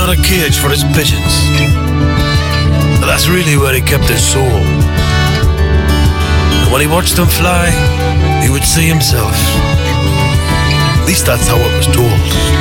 not a cage for his pigeons. But that's really where he kept his soul. And when he watched them fly, he would see himself. At least that's how it was told.